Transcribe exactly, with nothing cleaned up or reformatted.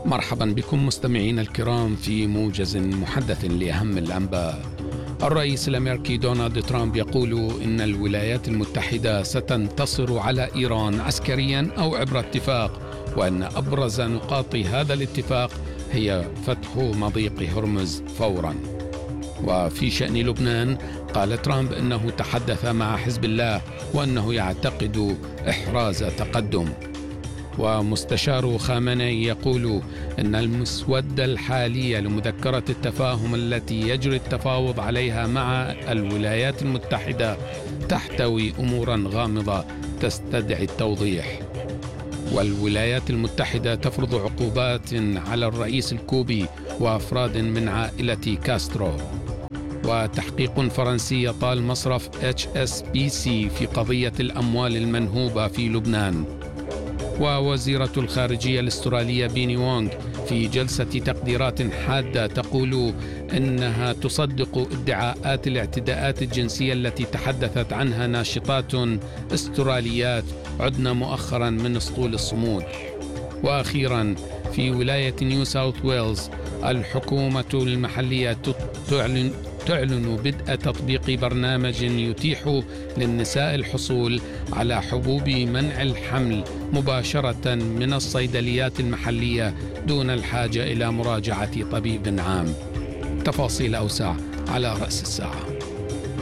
مرحبا بكم مستمعين الكرام في موجز محدث لأهم الأنباء. الرئيس الأمريكي دونالد ترامب يقول إن الولايات المتحدة ستنتصر على إيران عسكريا أو عبر اتفاق، وأن أبرز نقاط هذا الاتفاق هي فتح مضيق هرمز فورا. وفي شأن لبنان قال ترامب أنه تحدث مع حزب الله وأنه يعتقد إحراز تقدم. ومستشار خامنئي يقول أن المسودة الحالية لمذكرة التفاهم التي يجري التفاوض عليها مع الولايات المتحدة تحتوي أمورا غامضة تستدعي التوضيح. والولايات المتحدة تفرض عقوبات على الرئيس الكوبي وأفراد من عائلة كاسترو. وتحقيق فرنسي يطال مصرف إتش إس بي سي في قضية الأموال المنهوبة في لبنان. ووزيرة الخارجية الأسترالية بيني وونغ في جلسة تقديرات حادة تقول إنها تصدق ادعاءات الاعتداءات الجنسية التي تحدثت عنها ناشطات استراليات عدن مؤخرا من اسطول الصمود. وأخيرا في ولاية نيو ساوث ويلز الحكومة المحلية تعلن تعلن بدء تطبيق برنامج يتيح للنساء الحصول على حبوب منع الحمل مباشرة من الصيدليات المحلية دون الحاجة إلى مراجعة طبيب عام. تفاصيل أوسع على رأس الساعة.